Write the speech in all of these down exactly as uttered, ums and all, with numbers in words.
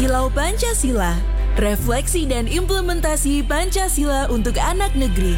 Kilau Pancasila, refleksi dan implementasi Pancasila untuk anak negeri.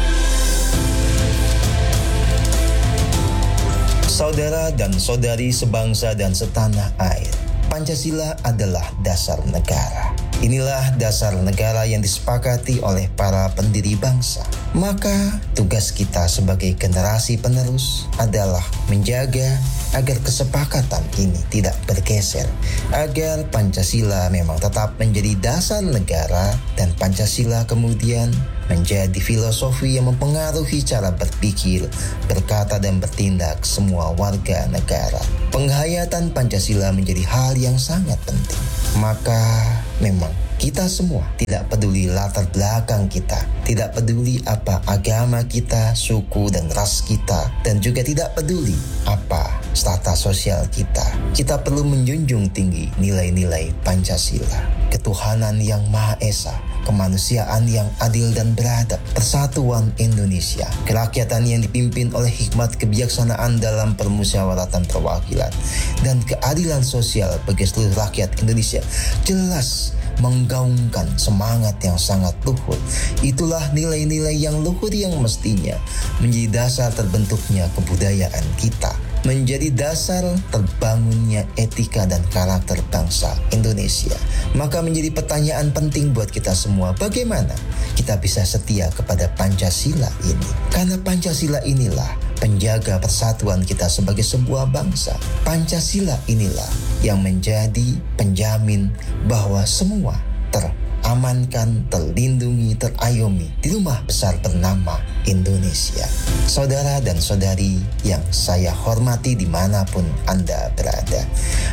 Saudara dan saudari sebangsa dan setanah air, Pancasila adalah dasar negara. Inilah dasar negara yang disepakati oleh para pendiri bangsa. Maka tugas kita sebagai generasi penerus adalah menjaga agar kesepakatan ini tidak bergeser, agar Pancasila memang tetap menjadi dasar negara dan Pancasila kemudian menjadi filosofi yang mempengaruhi cara berpikir, berkata dan bertindak semua warga negara. Penghayatan Pancasila menjadi hal yang sangat penting. Maka memang kita semua, tidak peduli latar belakang kita, tidak peduli apa agama kita, suku dan ras kita, dan juga tidak peduli apa strata sosial kita. Kita perlu menjunjung tinggi nilai-nilai Pancasila, ketuhanan yang Maha Esa, kemanusiaan yang adil dan beradab, persatuan Indonesia, kerakyatan yang dipimpin oleh hikmat kebijaksanaan dalam permusyawaratan perwakilan, dan keadilan sosial bagi seluruh rakyat Indonesia jelas menggaungkan semangat yang sangat luhur. Itulah nilai-nilai yang luhur yang mestinya menjadi dasar terbentuknya kebudayaan kita, menjadi dasar terbangunnya etika dan karakter bangsa Indonesia. Maka menjadi pertanyaan penting buat kita semua, bagaimana kita bisa setia kepada Pancasila ini? Karena Pancasila inilah penjaga persatuan kita sebagai sebuah bangsa. Pancasila inilah yang menjadi penjamin bahwa semua teramankan, terlindungi, terayomi di rumah besar bernama Indonesia. Saudara dan saudari yang saya hormati dimanapun Anda berada,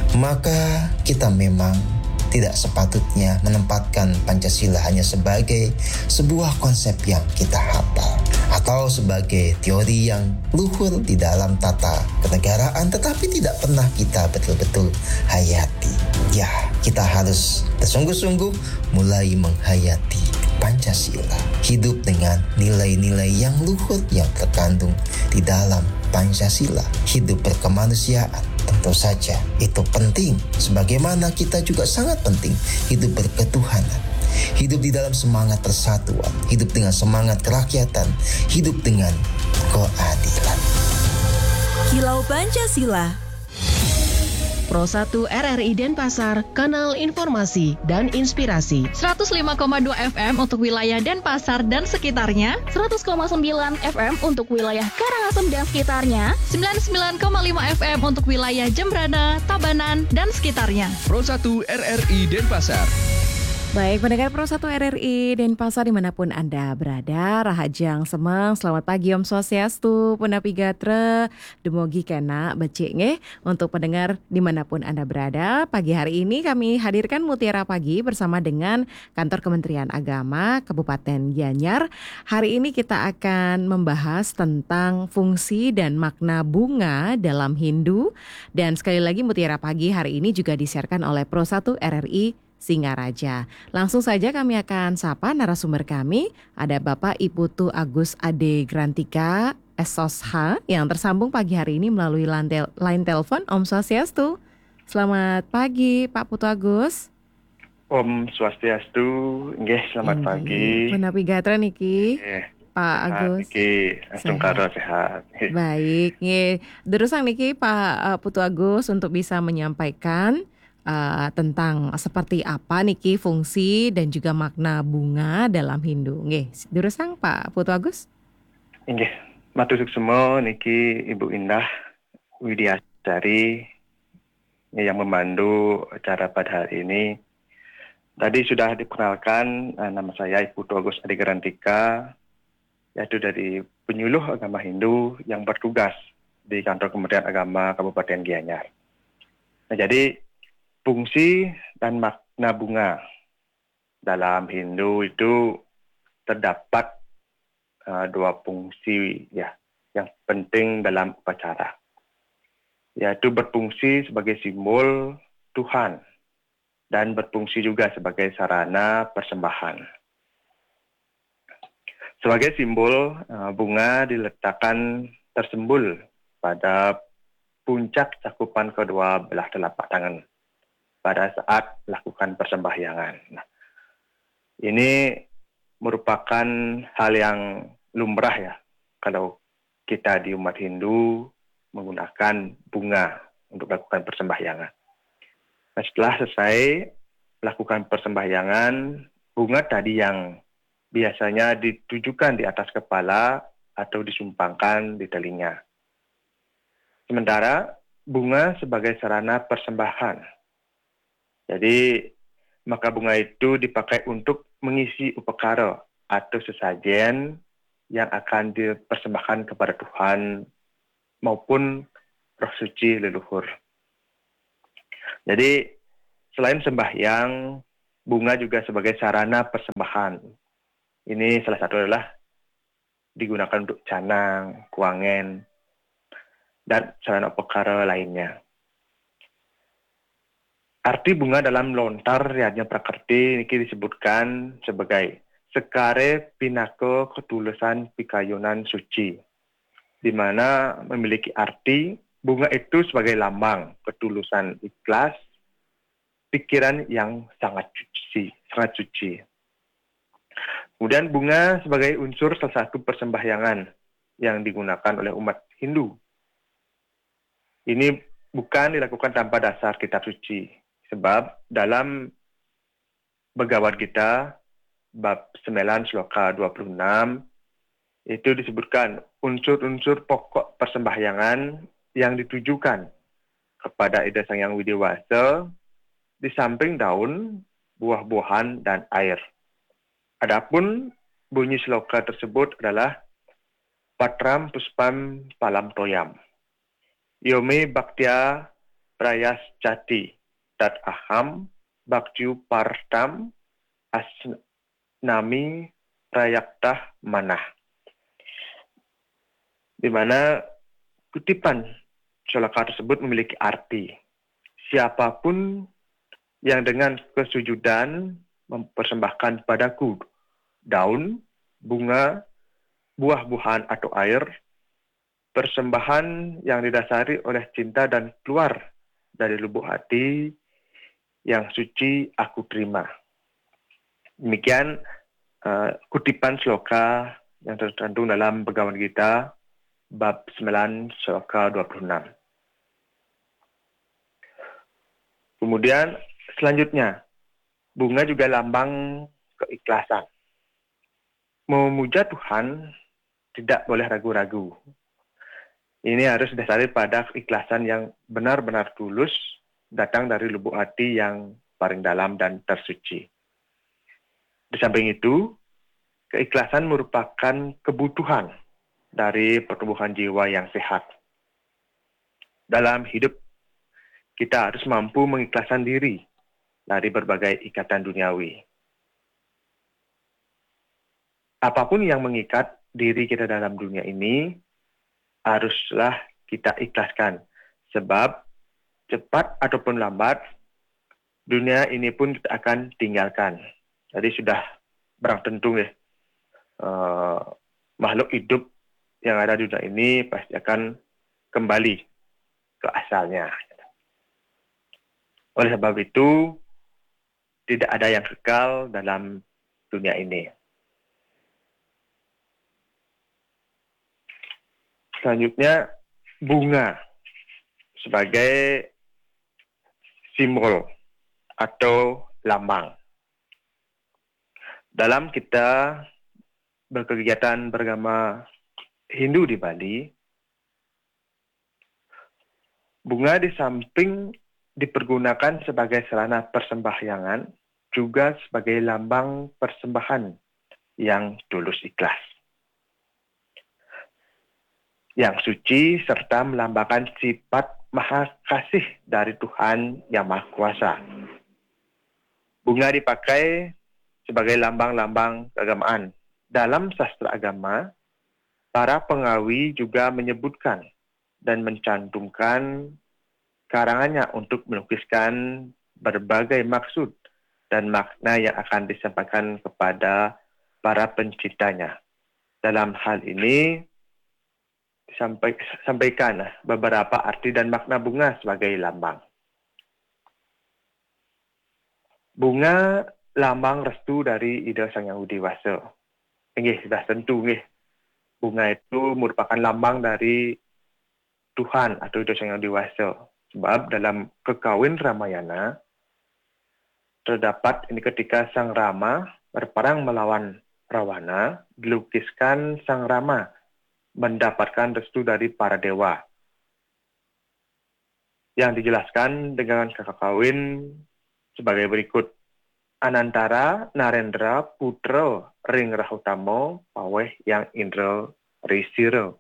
maka kita memang tidak sepatutnya menempatkan Pancasila hanya sebagai sebuah konsep yang kita hafal atau sebagai teori yang luhur di dalam tata kenegaraan tetapi tidak pernah kita betul-betul hayati. Ya, kita harus bersungguh-sungguh mulai menghayati Pancasila, hidup dengan nilai-nilai yang luhur yang terkandung di dalam Pancasila, hidup berkemanusiaan. Tentu saja itu penting, sebagaimana kita juga sangat penting hidup berketuhanan, hidup di dalam semangat persatuan, hidup dengan semangat kerakyatan, hidup dengan keadilan. Kilau Pancasila. Pro satu R R I Denpasar, kanal informasi dan inspirasi. seratus lima koma dua F M untuk wilayah Denpasar dan sekitarnya, seratus koma sembilan F M untuk wilayah Karangasem dan sekitarnya, sembilan puluh sembilan koma lima F M untuk wilayah Jembrana, Tabanan, dan sekitarnya. Pro satu R R I Denpasar. Baik, pendengar Pro satu R R I Denpasar dimanapun Anda berada, Rahajang Semeng, selamat pagi Om Swastiastu, Punapi Gatra, Demogi Kena, Becik nge, untuk pendengar dimanapun Anda berada. Pagi hari ini kami hadirkan Mutiara Pagi bersama dengan Kantor Kementerian Agama Kabupaten Gianyar. Hari ini kita akan membahas tentang fungsi dan makna bunga dalam Hindu. Dan sekali lagi Mutiara Pagi hari ini juga disiarkan oleh Pro satu R R I Singaraja. Langsung saja kami akan sapa narasumber kami. Ada Bapak Ibu Tu Agus Ade Grantika S O S H yang tersambung pagi hari ini melalui line telepon. Om Swastiastu. Selamat pagi Pak Putu Agus. Om Swastiastu. Nggih, selamat Ini. pagi. Menapi gatra niki. Eh. Pak Agus. Niki, langsung karo sehat. Baik, nggih. Derusang niki Pak Putu Agus untuk bisa menyampaikan Uh, tentang seperti apa niki fungsi dan juga makna bunga dalam Hindu. Nggih, dirusang Pak Putu Agus. Nggih, matur semua niki Ibu Indah Widiasari yang memandu acara pada hari ini. Tadi sudah diperkenalkan uh, nama saya Ibu Putu Agus Ade Grantika, yaitu dari penyuluh agama Hindu yang bertugas di Kantor Kementerian Agama Kabupaten Gianyar. Nah, jadi fungsi dan makna bunga dalam Hindu itu terdapat uh, dua fungsi ya yang penting dalam upacara, yaitu berfungsi sebagai simbol Tuhan dan berfungsi juga sebagai sarana persembahan. Sebagai simbol, uh, bunga diletakkan tersembul pada puncak cakupan kedua belah telapak tangan pada saat melakukan persembahyangan. Nah, ini merupakan hal yang lumrah ya, kalau kita di umat Hindu menggunakan bunga untuk melakukan persembahyangan. Nah, setelah selesai melakukan persembahyangan, bunga tadi yang biasanya ditujukan di atas kepala atau disumbangkan di telinga. Sementara bunga sebagai sarana persembahan. Jadi, maka bunga itu dipakai untuk mengisi upakara atau sesajen yang akan dipersembahkan kepada Tuhan maupun roh suci leluhur. Jadi, selain sembahyang, bunga juga sebagai sarana persembahan. Ini salah satu adalah digunakan untuk canang, kuangen, dan sarana upakara lainnya. Arti bunga dalam lontar Yajna Prakerti ini disebutkan sebagai sekare pinaka ketulusan pikayunan suci, di mana memiliki arti bunga itu sebagai lambang ketulusan ikhlas, pikiran yang sangat suci, sangat suci. Kemudian bunga sebagai unsur salah satu persembahyangan yang digunakan oleh umat Hindu. Ini bukan dilakukan tanpa dasar kitab suci, sebab dalam Bhagavad Gita bab sembilan sloka dua puluh enam itu disebutkan unsur-unsur pokok persembahyangan yang ditujukan kepada Ida Sang Hyang Widewasa di samping daun, buah-buahan, dan air. Adapun bunyi sloka tersebut adalah Patram Puspam Palam Toyam. Yome Bhaktya Prayas Jati Tat Aham Bhaktyu Partam Asnami Prayaktah Manah. Di mana kutipan sloka tersebut memiliki arti siapapun yang dengan kesujudan mempersembahkan padaku daun, bunga, buah-buahan atau air, persembahan yang didasari oleh cinta dan keluar dari lubuk hati yang suci aku terima. Demikian uh, kutipan sloka yang tercantum dalam Bhagavad Gita bab sembilan sloka dua puluh enam. Kemudian selanjutnya, bunga juga lambang keikhlasan. Memuja Tuhan tidak boleh ragu-ragu. Ini harus didasari pada keikhlasan yang benar-benar tulus, datang dari lubuk hati yang paling dalam dan tersuci. Di samping itu, keikhlasan merupakan kebutuhan dari pertumbuhan jiwa yang sehat. Dalam hidup, kita harus mampu mengikhlaskan diri dari berbagai ikatan duniawi. Apapun yang mengikat diri kita dalam dunia ini, haruslah kita ikhlaskan. Sebab cepat ataupun lambat, dunia ini pun kita akan tinggalkan. Jadi sudah barang tentu ya, uh, makhluk hidup yang ada di dunia ini pasti akan kembali ke asalnya. Oleh sebab itu, tidak ada yang kekal dalam dunia ini. Selanjutnya, bunga sebagai simbol atau lambang. Dalam kita berkegiatan beragama Hindu di Bali, bunga di samping dipergunakan sebagai sarana persembahyangan, juga sebagai lambang persembahan yang tulus ikhlas, yang suci serta melambangkan sifat maha kasih dari Tuhan yang Maha Kuasa. Bunga dipakai sebagai lambang-lambang keagamaan. Dalam sastra agama, para pengawi juga menyebutkan dan mencantumkan karangannya untuk melukiskan berbagai maksud dan makna yang akan disampaikan kepada para penciptanya. Dalam hal ini, disampaikan beberapa arti dan makna bunga sebagai lambang. Bunga lambang restu dari Ida Sang Yang Widi Wasa. Nggih, sudah tentu nggih. Bunga itu merupakan lambang dari Tuhan atau Ida Sang Yang Widi Wasa. Sebab dalam kekawin Ramayana terdapat ini ketika Sang Rama berperang melawan Rawana, dilukiskan Sang Rama mendapatkan restu dari para dewa. Yang dijelaskan dengan kakak kawin sebagai berikut. Anantara Narendra putra ring Rahutama paweh yang Indra Risira.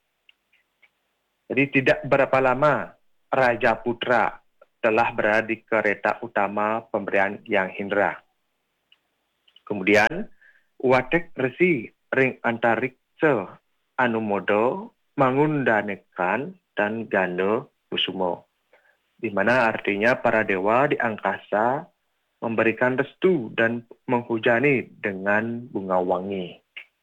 Jadi tidak berapa lama Raja Putra telah berada di kereta utama pemberian Yang Hindra. Kemudian Watek Resi ring Antariksa Anumodo mangundanekan dan Ganda Kusumo, di mana artinya para dewa di angkasa memberikan restu dan menghujani dengan bunga wangi.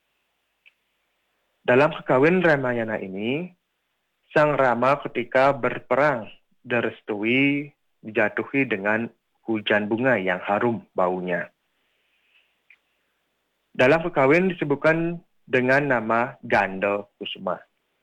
Dalam kekawin Ramayana ini, Sang Rama ketika berperang direstui dijatuhi dengan hujan bunga yang harum baunya. Dalam kekawin disebutkan dengan nama Ganda Kusuma.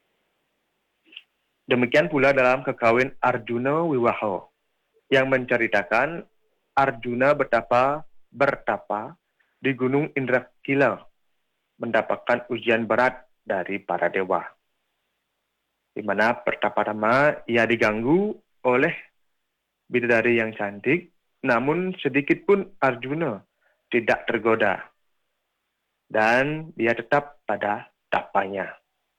Demikian pula dalam kekawin Arjuna Wiwaha yang menceritakan Arjuna betapa bertapa di Gunung Indrakila mendapatkan ujian berat dari para dewa. Di mana pertama-tama ia diganggu oleh bidadari yang cantik, namun sedikit pun Arjuna tidak tergoda. Dan dia tetap pada tapanya.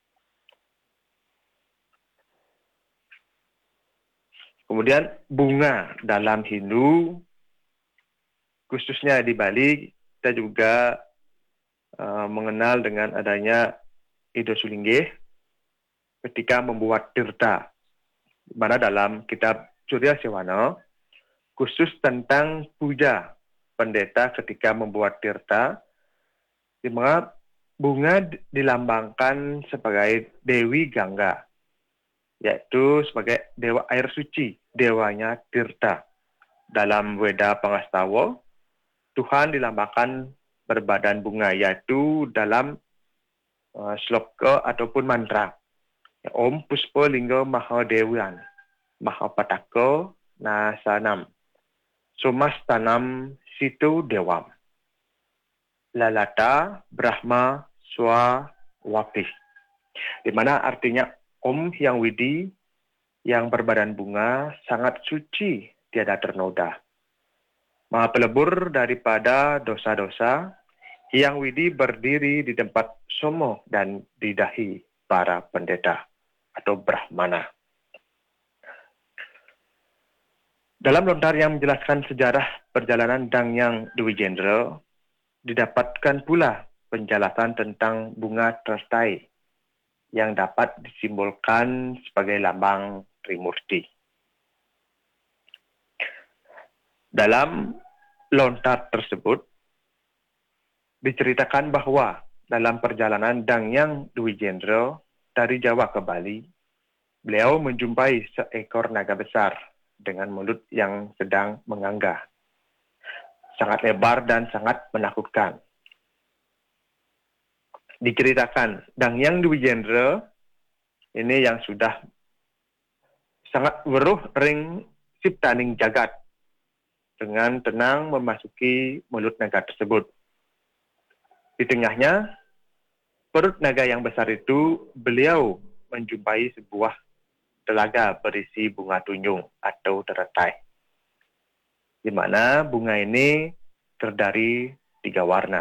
Kemudian bunga dalam Hindu, khususnya di Bali, kita juga uh, mengenal dengan adanya Ida Sulinggih ketika membuat tirta. Di mana dalam kitab Surya Sewana, khusus tentang puja pendeta ketika membuat tirta, di mana bunga dilambangkan sebagai Dewi Gangga, yaitu sebagai dewa air suci, dewanya Tirta. Dalam Weda Pangastawa, Tuhan dilambangkan berbadan bunga, yaitu dalam uh, sloka ataupun mantra. Om Puspa Lingga Mahadewan, Mahapataka Nasanam, Sumastanam Situ Dewam, Lalata Brahma Swawapih. Di mana artinya Om Hyang Widi yang berbadan bunga sangat suci, tiada ternoda. Maha pelebur daripada dosa-dosa, Hyang Widi berdiri di tempat somo dan di dahi para pendeta atau Brahmana. Dalam lontar yang menjelaskan sejarah perjalanan Dangyang Dwijendra, didapatkan pula penjelasan tentang bunga trestai yang dapat disimbolkan sebagai lambang Trimurti. Dalam lontar tersebut, diceritakan bahwa dalam perjalanan Dangyang Dwijendra dari Jawa ke Bali, beliau menjumpai seekor naga besar dengan mulut yang sedang menganga. Sangat lebar dan sangat menakutkan. Diceritakan Dangyang Dwijendra ini yang sudah sangat weruh ring siptaning jagat dengan tenang memasuki mulut naga tersebut. Di tengahnya, perut naga yang besar itu, beliau menjumpai sebuah telaga berisi bunga tunjung atau teratai, di mana bunga ini terdiri tiga warna.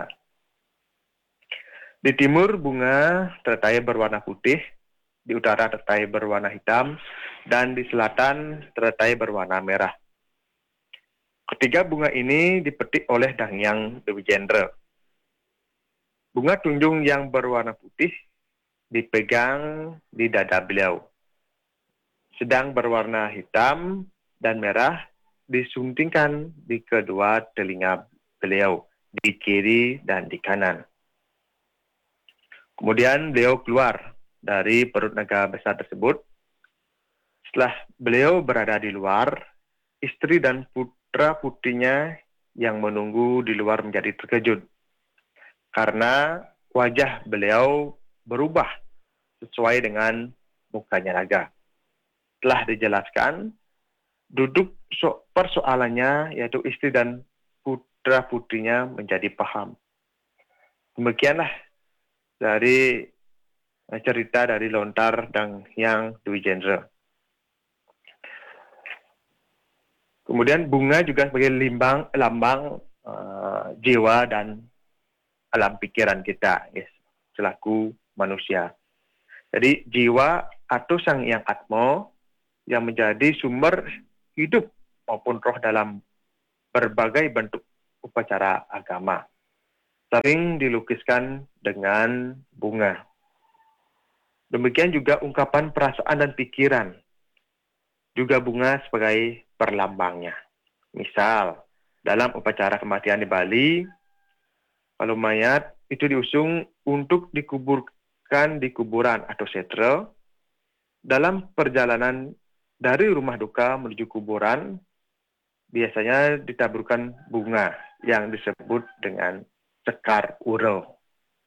Di timur bunga teratai berwarna putih, di utara teratai berwarna hitam, dan di selatan teratai berwarna merah. Ketiga bunga ini dipetik oleh Dangyang Dwijendra. Bunga tunjung yang berwarna putih dipegang di dada beliau, sedang berwarna hitam dan merah disuntingkan di kedua telinga beliau, di kiri dan di kanan. Kemudian beliau keluar dari perut naga besar tersebut. Setelah beliau berada di luar, istri dan putra putrinya yang menunggu di luar menjadi terkejut. Karena wajah beliau berubah sesuai dengan mukanya naga. Telah dijelaskan, duduk so- persoalannya yaitu istri dan putra-putrinya menjadi paham. Demikianlah dari cerita dari Lontar dan Hyang Dwi Jendra. Kemudian bunga juga sebagai limbang, lambang uh, jiwa dan alam pikiran kita, yes, selaku manusia. Jadi jiwa atau Sang Hyang Atma yang menjadi sumber hidup maupun roh dalam berbagai bentuk upacara agama sering dilukiskan dengan bunga. Demikian juga ungkapan perasaan dan pikiran, juga bunga sebagai perlambangnya. Misal, dalam upacara kematian di Bali, kalau mayat itu diusung untuk dikuburkan di kuburan atau setra, dalam perjalanan dari rumah duka menuju kuburan, biasanya ditaburkan bunga yang disebut dengan sekar uro.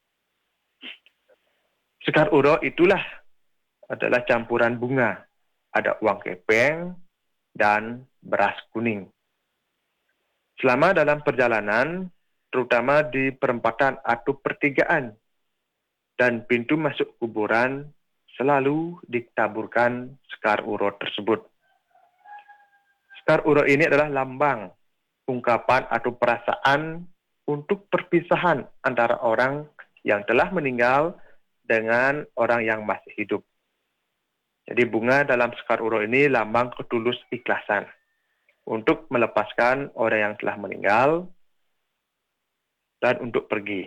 Sekar uro itulah adalah campuran bunga. Ada uang kepeng dan beras kuning. Selama dalam perjalanan, terutama di perempatan atau pertigaan dan pintu masuk kuburan, selalu ditaburkan sekar uro tersebut. Sekar uro ini adalah lambang, ungkapan atau perasaan untuk perpisahan antara orang yang telah meninggal dengan orang yang masih hidup. Jadi bunga dalam sekar uro ini lambang ketulus ikhlasan untuk melepaskan orang yang telah meninggal dan untuk pergi.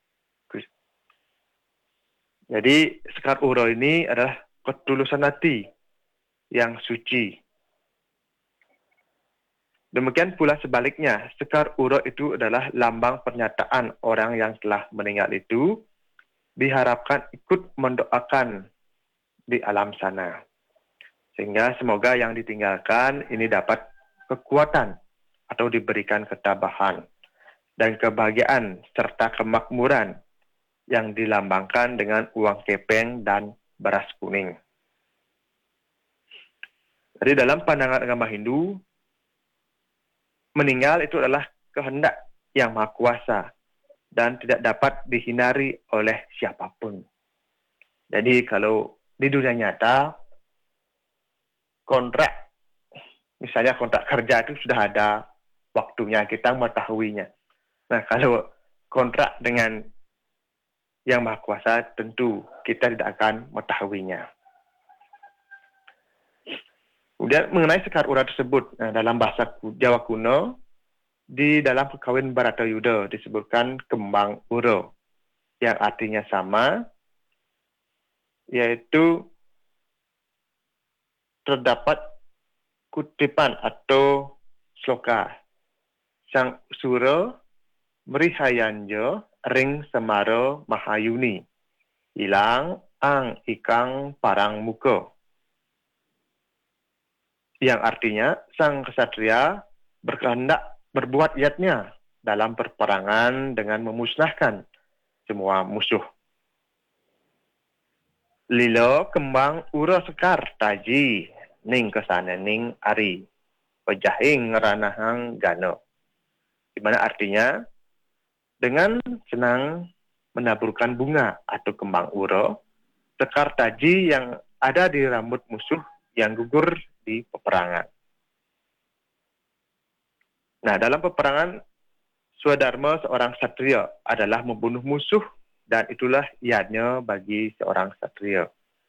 Jadi sekar uro ini adalah ketulusan hati yang suci. Demikian pula sebaliknya, sekar uro itu adalah lambang pernyataan orang yang telah meninggal itu diharapkan ikut mendoakan di alam sana. Sehingga semoga yang ditinggalkan ini dapat kekuatan atau diberikan ketabahan dan kebahagiaan serta kemakmuran yang dilambangkan dengan uang kepeng dan beras kuning. Jadi dalam pandangan agama Hindu, meninggal itu adalah kehendak yang maha kuasa dan tidak dapat dihindari oleh siapapun. Jadi kalau di dunia nyata, kontrak, misalnya kontrak kerja itu sudah ada waktunya, kita mengetahuinya. Nah, kalau kontrak dengan yang maha kuasa, tentu kita tidak akan mengetahuinya. Kemudian mengenai sekar uro tersebut, nah, dalam bahasa Jawa kuno, di dalam kekawin Baratayuda disebutkan kembang uro, yang artinya sama, yaitu terdapat kutipan atau sloka. Sang Sura Mrihayanjo ring semaro mahayuni, ilang ang ikang parang muka. Yang artinya, sang kesatria berkehendak berbuat giatnya dalam perperangan dengan memusnahkan semua musuh. Lilo kembang uro sekar taji, ning kesana ning ari, pejahing ngeranahang gano. Di mana artinya, dengan senang menaburkan bunga atau kembang uro, sekar taji yang ada di rambut musuh yang gugur di peperangan. Nah, dalam peperangan, swadharma seorang satria adalah membunuh musuh dan itulah yadnya bagi seorang satria.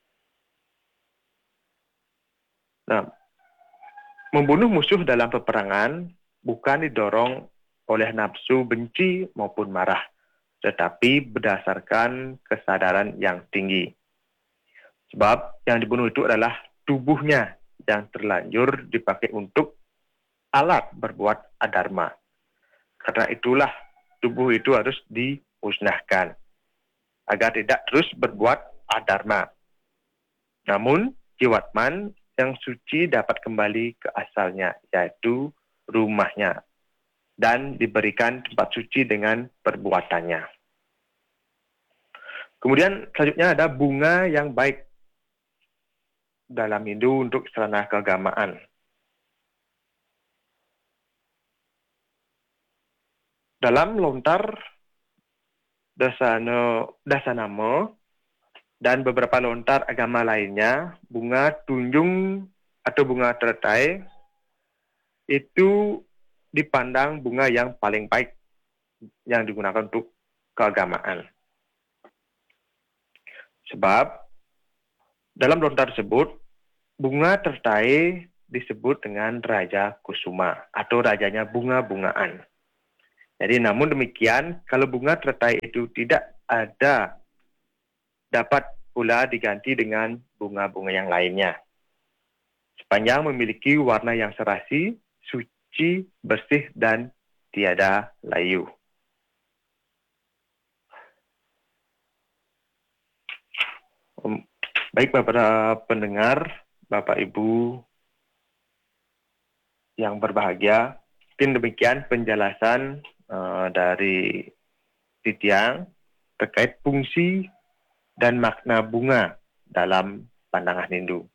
Nah, membunuh musuh dalam peperangan bukan didorong oleh nafsu benci maupun marah, tetapi berdasarkan kesadaran yang tinggi. Sebab yang dibunuh itu adalah tubuhnya yang terlanjur dipakai untuk alat berbuat adharma. Karena itulah tubuh itu harus dimusnahkan agar tidak terus berbuat adharma. Namun jiwatman yang suci dapat kembali ke asalnya, yaitu rumahnya. dan diberikan tempat suci dengan perbuatannya. Kemudian selanjutnya ada bunga yang baik dalam Hindu untuk sarana keagamaan. Dalam lontar dasana, dasanama dan beberapa lontar agama lainnya, bunga tunjung atau bunga teratai itu dipandang bunga yang paling baik yang digunakan untuk keagamaan. Sebab dalam lontar tersebut, bunga teratai disebut dengan Raja Kusuma atau rajanya bunga-bungaan. Jadi namun demikian, kalau bunga teratai itu tidak ada, dapat pula diganti dengan bunga-bunga yang lainnya. Sepanjang memiliki warna yang serasi, suci, bersih, dan tiada layu. Baik para pendengar, Bapak Ibu yang berbahagia, mungkin demikian penjelasan uh, dari Titiang terkait fungsi dan makna bunga dalam pandangan Hindu.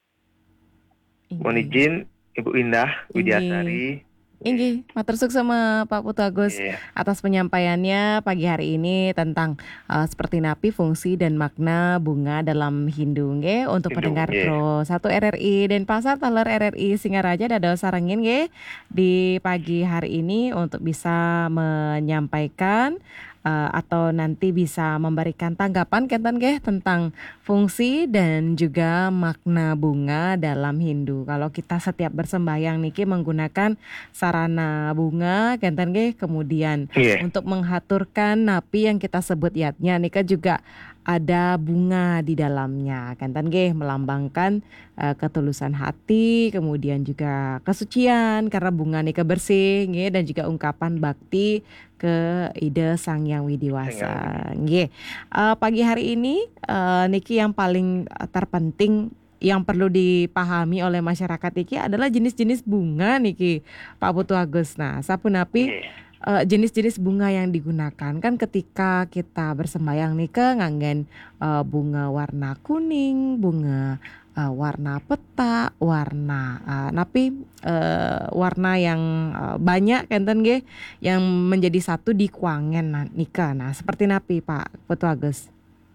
Mohon izin Ibu Indah Widiasari. Inggih, matur suwun sama Pak Putu Agus yeah. atas penyampaiannya pagi hari ini tentang uh, seperti napi fungsi dan makna bunga dalam Hindu nggih untuk Hindu, pendengar yeah. Pro satu R R I Denpasar taler R R I Singaraja dada sarengin nggih di pagi hari ini untuk bisa menyampaikan Uh, atau nanti bisa memberikan tanggapan kenten nggih tentang fungsi dan juga makna bunga dalam Hindu. Kalau kita setiap bersembahyang niki menggunakan sarana bunga kenten nggih, kemudian yeah. untuk menghaturkan napi yang kita sebut yatnya nika juga ada bunga di dalamnya, kenten nggih melambangkan uh, ketulusan hati, kemudian juga kesucian karena bunga nika bersih nggih, dan juga ungkapan bakti ke ide Sang Hyang Widiwasa. Nggih. Uh, pagi hari ini uh, niki yang paling terpenting yang perlu dipahami oleh masyarakat iki adalah jenis-jenis bunga niki Pak Putu Agus. Nah, sapunapi uh, jenis-jenis bunga yang digunakan kan ketika kita bersembahyang nika nganggen uh, bunga warna kuning, bunga Uh, warna peta, warna uh, napi uh, warna yang uh, banyak kenten nggih yang menjadi satu di kuangen nika. Nah, seperti napi Pak Putu Agus?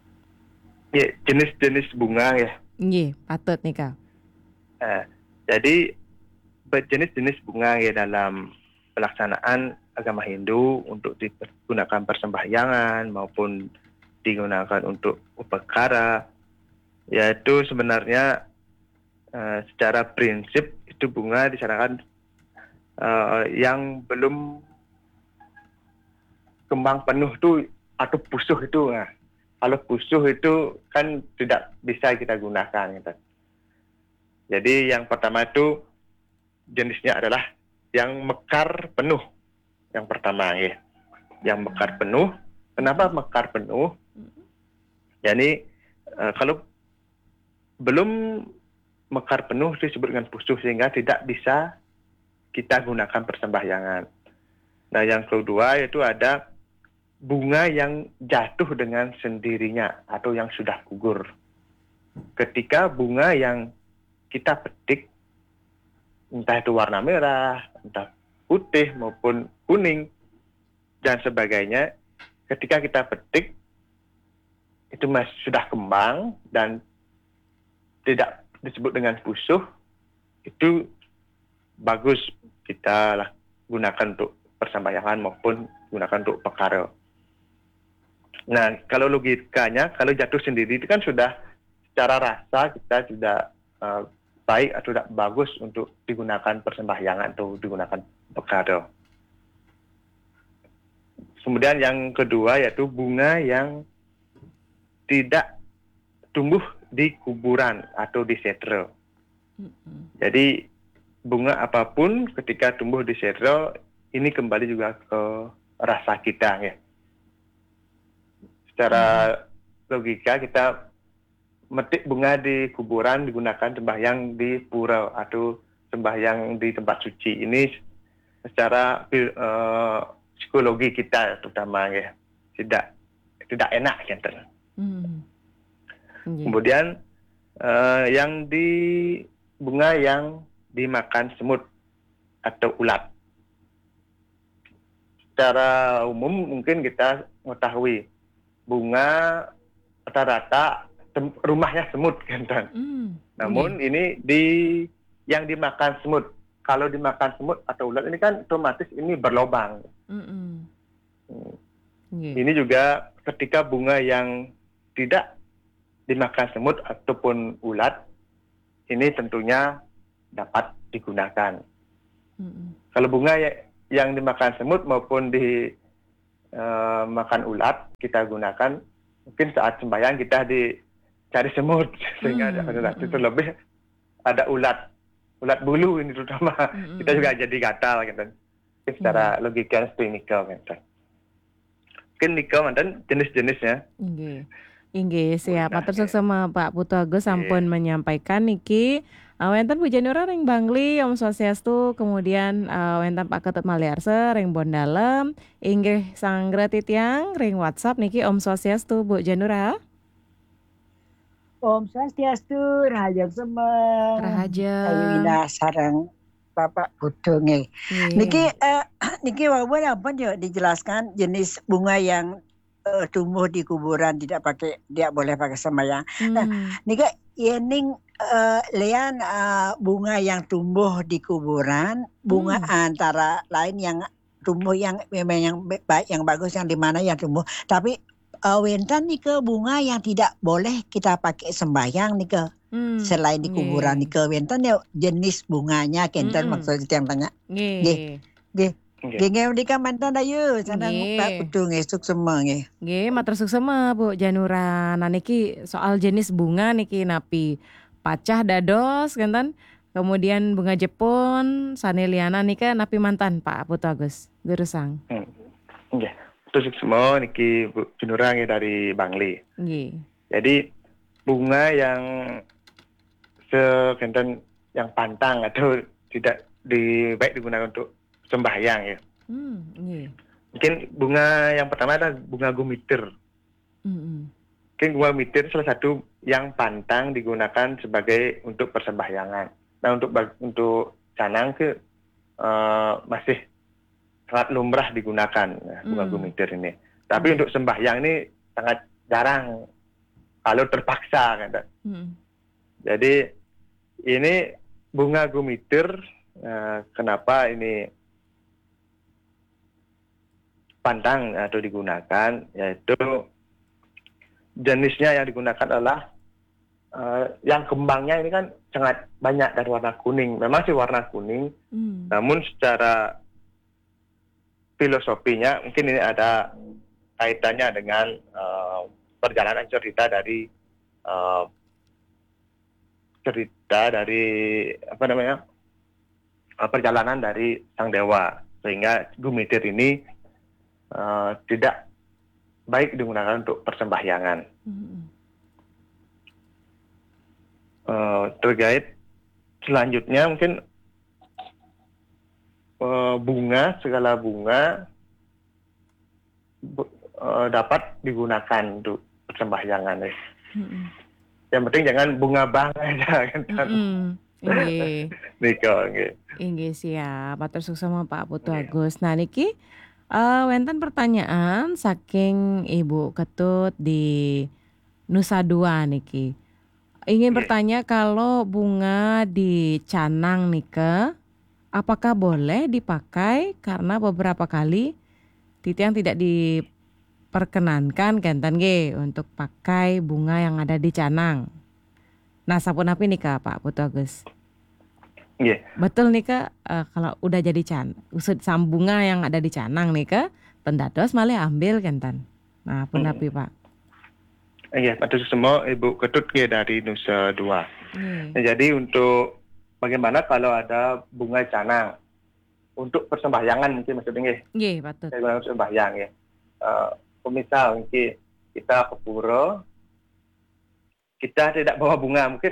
Ya, jenis-jenis bunga ya. Nggih, patut nika. Uh, jadi jenis-jenis bunga ya dalam pelaksanaan agama Hindu untuk digunakan persembahyangan maupun digunakan untuk upakara, yaitu sebenarnya uh, secara prinsip itu bunga disarankan uh, yang belum kembang penuh tuh atau pusuh itu. Nah, kalau pusuh itu kan tidak bisa kita gunakan gitu. Jadi yang pertama itu jenisnya adalah yang mekar penuh. Yang pertama ya, yang mekar penuh. Kenapa mekar penuh? Jadi uh, kalau belum mekar penuh disebut dengan pusuh sehingga tidak bisa kita gunakan persembahyangan. Nah, yang kedua yaitu ada bunga yang jatuh dengan sendirinya atau yang sudah gugur. Ketika bunga yang kita petik, entah itu warna merah, entah putih maupun kuning dan sebagainya, ketika kita petik itu masih sudah kembang dan tidak disebut dengan pusuh, itu bagus kita lah gunakan untuk persembahyangan maupun gunakan untuk perkara. Nah, kalau logikanya, kalau jatuh sendiri itu kan sudah secara rasa kita sudah uh, baik atau tidak bagus untuk digunakan persembahyangan atau digunakan perkara. Kemudian yang kedua yaitu bunga yang tidak tumbuh di kuburan atau di setra. Mm-hmm. Jadi bunga apapun ketika tumbuh di setra ini kembali juga ke rasa kita ya. Secara mm-hmm. logika kita metik bunga di kuburan digunakan sembahyang di pura atau sembahyang di tempat suci ini secara uh, psikologi kita terutama ya tidak tidak enak gitu. Hmm. Yeah. Kemudian uh, yang di bunga yang dimakan semut atau ulat. Secara umum mungkin kita mengetahui bunga rata-rata tem- rumahnya semut gitu. Hmm. Namun Yeah. ini di yang dimakan semut. Kalau dimakan semut atau ulat ini kan otomatis ini berlobang. Mm-mm. Hmm. Yeah. Ini juga ketika bunga yang tidak dimakan semut ataupun ulat, ini tentunya dapat digunakan. Mm-mm. Kalau bunga ya- yang dimakan semut maupun dimakan uh, ulat, kita gunakan mungkin saat sembahyang kita dicari semut, sehingga Mm, ada mm, terlebih ada ulat. Ulat bulu ini terutama, Mm-mm. kita juga jadi gatal gitu. Tapi secara logika seperti nikel gitu. Mungkin nikel mantan jenis-jenisnya. Inggih. Inggih, siap. Nah, Matur suwun sama Pak Putu Agus sampun Iya. menyampaikan niki uh, wonten Puji Nura ring Bangli Om Swastiastu, kemudian uh, wonten Pak Ketut Maliarse ring Bondalem, inggih Sanggra Titiang ring WhatsApp niki Om Swastiastu Bu Janura. Om Swastiastu, Rahaja Semeng. Rahaja. Ayu indah sarang Bapak Putu nggih. Nggih. Niki eh, niki wawon apa yo dijelaskan jenis bunga yang eh, tumbuh di kuburan tidak pakai tidak boleh pakai sembahyang. Nah, Hmm. niki yening eh, lian eh, bunga yang tumbuh di kuburan, bunga Hmm. antara lain yang tumbuh yang memang yang baik yang bagus yang di mana yang tumbuh, tapi uh, wenten nika bunga yang tidak boleh kita pakai sembahyang nika. Hmm. Selain di kuburan Nggih. nika wenten ya jenis bunganya kenten Mm-mm. maksud yang tanya. Nggih. Nggih. Nggih. Nggih. Nggih nika mantan ayu sanang Nggih. Pak Putu nggih suk semua nggih. Nggih, matur suksema Bu Janura. Nah niki soal jenis bunga niki napi pacah dados genten. Kemudian bunga Jepun, saneliana nika napi mantan Pak Putu Agus. Gerusang. Hmm. Nggih. Terus semua niki Bu Junura nggih dari Bangli. Nggih. Jadi bunga yang sekenten yang pantang atau tidak di, baik digunakan untuk sembahyang ya. Hmm, nggih. Mungkin bunga yang pertama adalah bunga gumitir. Mm-mm. Mungkin bunga gumitir salah satu yang pantang digunakan sebagai untuk persembahyangan. Nah untuk bag- untuk canang ke uh, masih sangat lumrah digunakan ya, bunga Hmm. gumitir ini. Tapi untuk sembahyang ini sangat jarang kalau terpaksa kan. Mm-mm. Jadi ini bunga gumitir, uh, kenapa ini pantang atau digunakan, yaitu jenisnya yang digunakan adalah uh, yang kembangnya ini kan sangat banyak dari warna kuning. Memang sih warna kuning, Mm. namun secara filosofinya mungkin ini ada kaitannya dengan uh, perjalanan cerita dari uh, cerita dari apa namanya uh, perjalanan dari sang dewa, sehingga gumitir ini uh, tidak baik digunakan untuk persembahyangan. Mm-mm. Uh, terkait selanjutnya mungkin uh, bunga segala bunga bu- uh, dapat digunakan untuk persembahyangan. Ya. Mm-mm. Yang penting jangan bunga bang aja kan. Mm-mm. Nggih. Niko, nggih. Inggih siap. Matur suksema Pak Putu Agus. Nah niki uh, wenten pertanyaan saking Ibu Ketut di Nusa Dua niki. Ingin Nggih. bertanya kalau bunga di canang nika apakah boleh dipakai karena beberapa kali titiang tidak diperkenankan kenten nggih untuk pakai bunga yang ada di canang. Nah sapunapi nika Pak Putu Agus. Nggih. Betul nih Kak, eh, kalau udah jadi can, usut sambunga yang ada di canang nih Kak, pendados malah ambil kentan. Nah, pun Hmm. api Pak. Iya, matur semua Ibu Ketut nggih dari Nusa Dua. Nggih. Nah, jadi untuk bagaimana kalau ada bunga canang untuk persembahyangan mungkin maksudnya nggih. Nggih, patut. Saya bilang sembahyang ya. Uh, misal mungkin kita ke pura, kita tidak bawa bunga, mungkin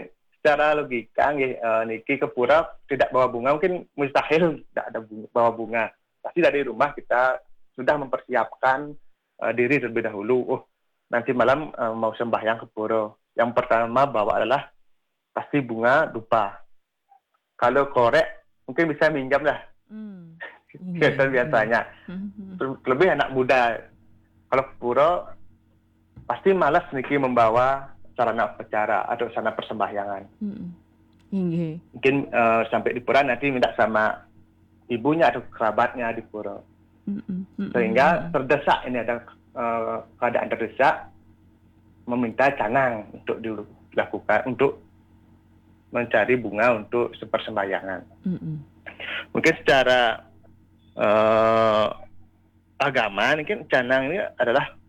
secara logika nggih, uh, niki ke pura tidak bawa bunga mungkin mustahil tidak ada bunga, bawa bunga. Pasti dari rumah kita sudah mempersiapkan uh, diri terlebih dahulu. Oh, nanti malam uh, mau sembahyang ke pura. Yang pertama bawa adalah pasti bunga dupa. Kalau korek mungkin bisa minjam lah. Hmm. Biasa biasanya. Hmm. Lebih anak muda. Kalau ke pura pasti malas niki membawa sarana upacara atau sarana persembahyangan. Hmm. Okay. Mungkin uh, sampai di pura nanti minta sama ibunya atau kerabatnya di pura. Hmm. Sehingga terdesak ini ada uh, keadaan terdesak meminta canang untuk dilakukan untuk mencari bunga untuk sepersembahyangan. Mm-hmm. Mungkin secara uh, agama mungkin canang ini adalah